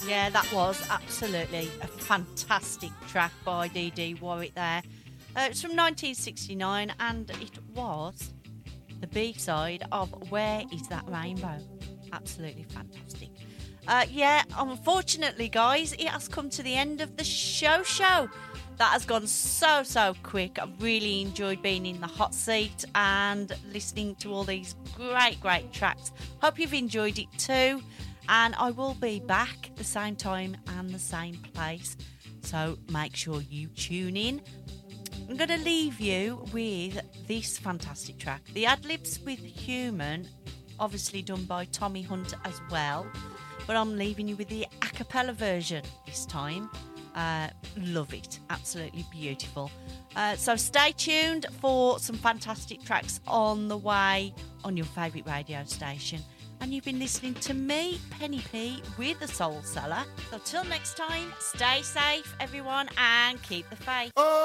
Yeah, that was absolutely a fantastic track by Dee Dee Warwick there. It's from 1969 and it was the B-side of Where Is That Rainbow? Absolutely fantastic. Yeah, unfortunately, guys, it has come to the end of the show. That has gone so quick. I've really enjoyed being in the hot seat and listening to all these great tracks. Hope you've enjoyed it too. And I will be back the same time and the same place. So make sure you tune in. I'm going to leave you with this fantastic track. The ad-libs with Human, obviously done by Tommy Hunt as well. But I'm leaving you with the a cappella version this time. Love it. Absolutely beautiful. So stay tuned for some fantastic tracks on the way on your favourite radio station. And you've been listening to me, Penny P, with The Soul Seller. So till next time, stay safe, everyone, and keep the faith.